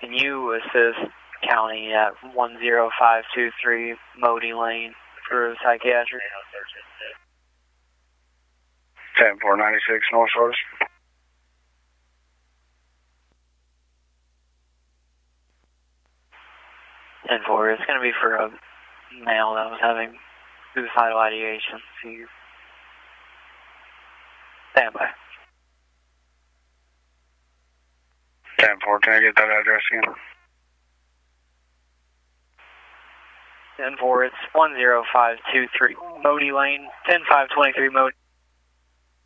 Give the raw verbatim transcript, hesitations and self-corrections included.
Can you assist county at one zero five two three Modi Lane for psychiatric? ten four ninety-six North Source. ten four, it's going to be for a male that was having suicidal ideation. So you stand by. ten four, can I get that address again? ten four, it's one zero five two three Modi Lane, ten five twenty-three Modi.